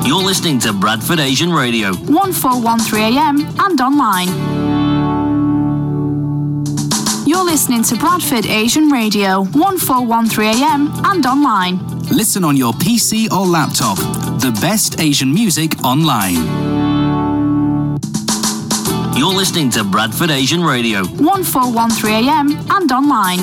You're listening to Bradford Asian Radio. 1413 AM and online. You're listening to Bradford Asian Radio. 1413 AM and online. Listen on your PC or laptop. The best Asian music online. You're listening to Bradford Asian Radio. 1413 AM and online.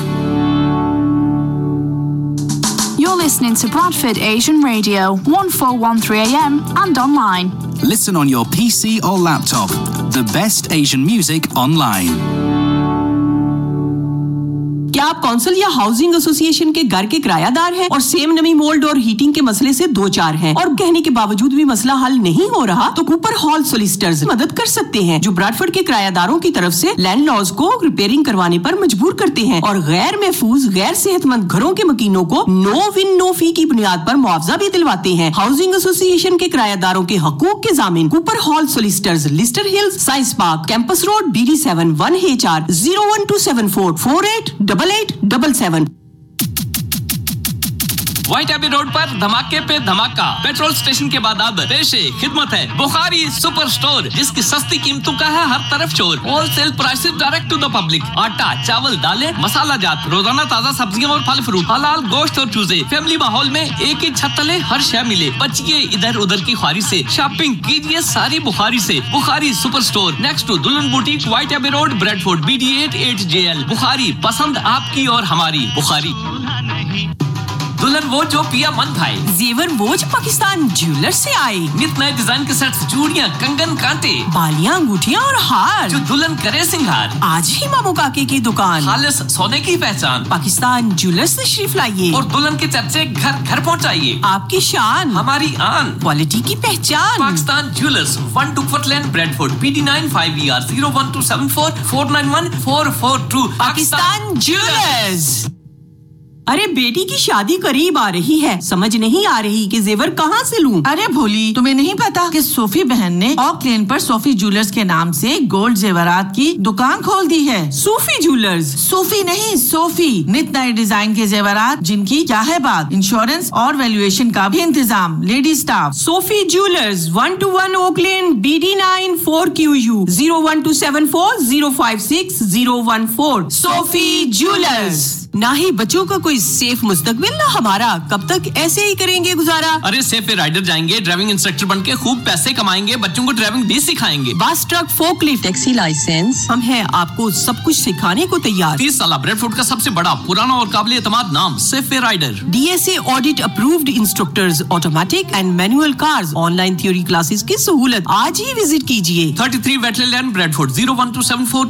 You're listening to Bradford Asian Radio. 1413 AM and online. Listen on your PC or laptop. The best Asian music online. क्या आप council या housing association के घर के किरायादार हैं और same नमी mould और हीटिंग के मसले से दो चार हैं और कहने के बावजूद भी मसला हल नहीं हो रहा तो कूपर हॉल सॉलिसिटर्स मदद कर सकते हैं जो ब्रैडफोर्ड के किरायादारों की तरफ से लैंडलॉर्ड्स को रिपेयरिंग करवाने पर मजबूर करते हैं और गैर महफूज गैर सेहतमंद घरों के मकीनों को नो विन नो फी की बुनियाद पर मुआवजा भी दिलवाते हैं। हाउसिंग एसोसिएशन के किरायादारों के हकूक के जामिन Cooper hall solicitors, Leicester hills, science park, campus road, BD7 1HR 01274 488877। White AB road पर धमाके पे धमाका। पेट्रोल स्टेशन के बाद अब पेशे खिदमत है बुखारी सुपर स्टोर, जिसकी सस्ती कीमतों का है हर तरफ शोर। Wholesale prices direct to the public. आटा, चावल, दालें, मसाला जात, रोजाना ताजा सब्जियां और फल फ्रूट, हलाल गोश्त और चूजे। फैमिली माहौल में एक ही छत तले हर शय मिले। बचिए इधर उधर की ख्वारी से, शॉपिंग कीजिए सारी बुखारी से। Bukhari super store next to दुल्हन boutique, white AB road, Bradford, BD8 8JL। Bukhari, पसंद आपकी और हमारी बुखारी। दुल्हन वो जो पिया मन भाई, जेवर वो जो पाकिस्तान ज्वेलर्स से आए। नित नए डिजाइन के सेट्स, चूड़ियां, कंगन, कांटे, बालियां, अंगूठियां और हार जो दुल्हन करे सिंगार। आज ही मामू काके की दुकान, खालिस सोने की पहचान, पाकिस्तान ज्वेलर्स तशरीफ लाइए और दुल्हन के चर्चे घर घर पहुंचाइए। आपकी शान, हमारी आन, क्वालिटी की पहचान। पाकिस्तान ज्वेलर्स, 1 टुकफर्ट लेन, Bradford, BD9 5ER 01274 491 442। Pakistan jewellers. अरे बेटी की शादी करीब आ रही है, समझ नहीं आ रही कि जेवर कहाँ से लूं। अरे भोली, तुम्हें नहीं पता कि सोफी बहन ने ऑक लेन पर सोफी ज्वेलर्स के नाम से गोल्ड जेवरात की दुकान खोल दी है। Sophie jewellers? सोफी नहीं, सोफी। नित नए डिजाइन के जेवरात जिनकी क्या है बात, इंश्योरेंस और वैल्यूएशन का भी इंतजाम, lady staff. Sophie jewellers, 121 okay लेन, BD9 4QU 01274 056 014। Sophie jewellers. ना ही बच्चों का कोई सेफ मुस्तकबिल ना हमारा, कब तक ऐसे ही करेंगे गुजारा। अरे सेफ राइडर जाएंगे, ड्राइविंग इंस्ट्रक्टर बन के खूब पैसे कमाएंगे, बच्चों को ड्राइविंग भी सिखाएंगे। Bus truck, forklift, taxi licence, हम हैं आपको सब कुछ सिखाने को तैयार। 30 साल ब्रैडफोर्ड का सबसे बड़ा, पुराना और काबिल एतमाद नाम safe rider. DSA audit approved instructors, automatic and manual cars, online theory classes की सहूलत। आज ही विजिट कीजिए। 33 wetland land, Bradford 01274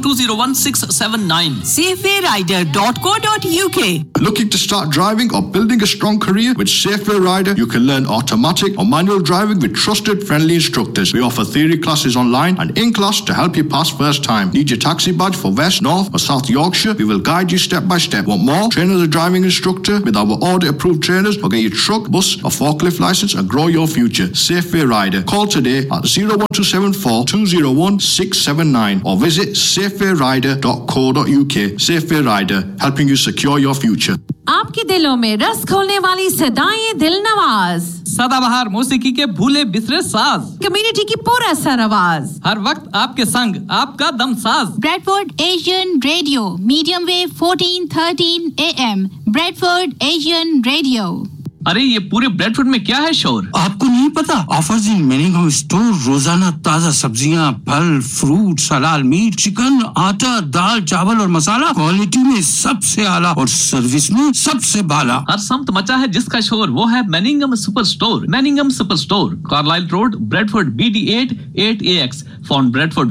201679। safewayrider.co.uk। Looking to start driving or building a strong career? With Safeway Rider, you can learn automatic or manual driving with trusted, friendly instructors. We offer theory classes online and in class to help you pass first time. Need your taxi badge for West, North or South Yorkshire? We will guide you step by step. Want more? Train as a driving instructor with our audit-approved trainers or get your truck, bus or forklift license and grow your future. Safeway Rider. Call today at 01274 201 679 or visit safewayrider.co.uk. Safeway Rider, helping you secure your future. आपके दिलों में रस खोलने वाली सदाएं दिल नवाज, सदाबहार मौसीकी के भूले बिसरे साज, कम्युनिटी की पूरा सरआवाज, हर वक्त आपके संग आपका Damsaz. Bradford Asian Radio, medium wave 1413 AM. Bradford Asian Radio. अरे ये पूरे ब्रैडफोर्ड में क्या है शोर? आपको नहीं पता? ऑफर्स इन मेनिंगम स्टोर, रोजाना ताजा सब्जियां, फल, फ्रूट, हलाल मीट, चिकन, आटा, दाल, चावल और मसाला, क्वालिटी में सबसे आला और सर्विस में सबसे बाला। हर समत मचा है जिसका शोर, वो है मैनिंगम super store. मैनिंगम super store, Carlisle road, Bradford, BD8 8AX, phone Bradford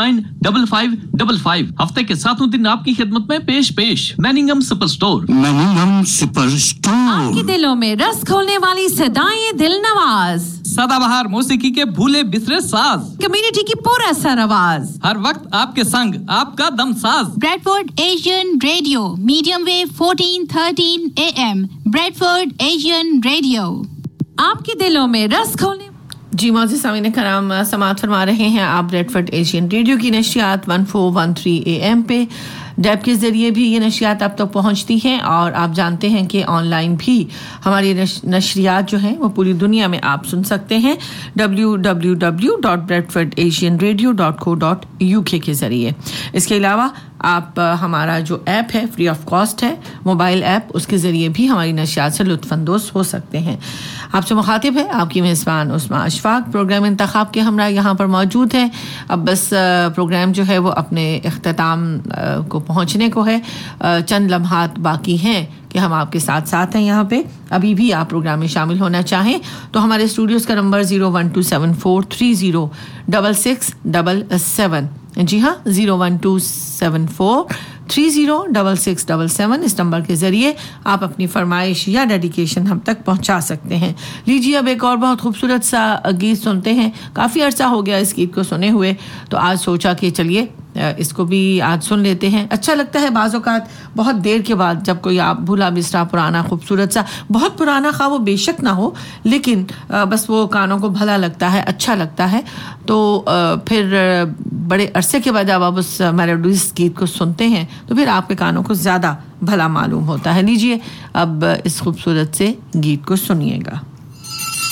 495555। हफ्ते के 7 दिन आपकी खिदमत में पेश। मैनिंगम सुपर स्टोर। मैनिंगम super store. आपके दिलों में रस खोलने वाली सदाएं दिल नवाज, सदाबहार मौसीकी के भूले बिसरे साज, कम्युनिटी की पूरा सरआवाज, हर वक्त आपके संग आपका Damsaz. Bradford Asian Radio, medium wave 1413 AM. Bradford Asian Radio. आपके दिलों में रस खोलने। जी मोअज़्ज़िज़ सामीन कराम, समाअत फरमा रहे हैं आप ब्रैडफोर्ड एशियन रेडियो की नशियात 1413 AM पे। डैब के ज़रिए भी ये नशरियात आप तक पहुंचती हैं और आप जानते हैं कि ऑनलाइन भी हमारी नशरियात जो हैं वो पूरी दुनिया में आप सुन सकते हैं www.bradfordasianradio.co.uk के ज़रिए। इसके अलावा आप हमारा जो ऐप है फ्री ऑफ कॉस्ट है मोबाइल ऐप, उसके ज़रिए भी हमारी नशियात से लुत्फ़अंदोज़ हो सकते हैं। आपसे मुखातिब है आपकी मेज़बान उस्मा अशफाक। प्रोग्राम इंतखाब के हमरा यहाँ पर मौजूद है। अब बस प्रोग्राम जो है वो अपने इख्तिताम को पहुँचने को है। चंद लम्हात बाकी हैं कि हम आपके साथ साथ हैं यहाँ पे। अभी भी आप प्रोग्राम में शामिल होना चाहें तो हमारे स्टूडियोज़ का नंबर 01274306677। जी हाँ, 01274306677 इस नंबर के ज़रिए आप अपनी फरमाइश या डेडिकेशन हम तक पहुंचा सकते हैं। लीजिए अब एक और बहुत खूबसूरत सा गीत सुनते हैं। काफ़ी अरसा हो गया इस गीत को सुने हुए, तो आज सोचा कि चलिए इसको भी आज सुन लेते हैं। अच्छा लगता है बाज़ औक़ात बहुत देर के बाद जब कोई आप भूला बिसरा पुराना खूबसूरत सा, बहुत पुराना खा वो बेशक ना हो, लेकिन बस वो कानों को भला लगता है, अच्छा लगता है। तो फिर बड़े अरसे के बाद जब आप उस मेलोडियस गीत को सुनते हैं तो फिर आपके कानों को ज़्यादा भला मालूम होता है। लीजिए अब इस खूबसूरत से गीत को सुनिएगा।